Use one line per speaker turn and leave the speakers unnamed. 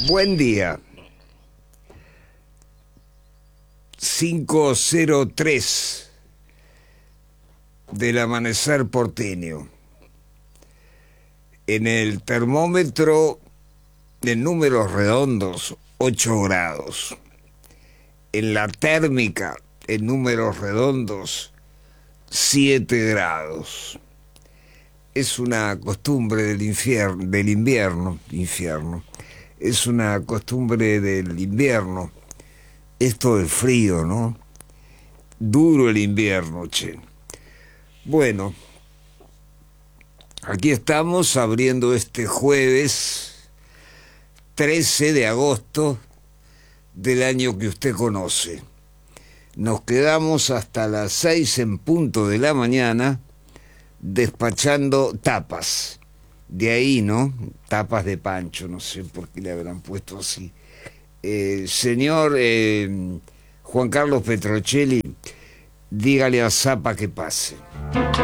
Buen día. 5:03 del amanecer porteño. En el termómetro, en números redondos, 8 grados. En la térmica, en números redondos, 7 grados. Es una costumbre del invierno. Es una costumbre del invierno. Esto del frío, ¿no? Duro el invierno, che. Bueno, aquí estamos abriendo este jueves 13 de agosto del año que usted conoce. Nos quedamos hasta las 6 en punto de la mañana despachando tapas. De ahí, ¿no? Tapas de Pancho, no sé por qué le habrán puesto así. Señor Juan Carlos Petrocelli, dígale a Zapa que pase.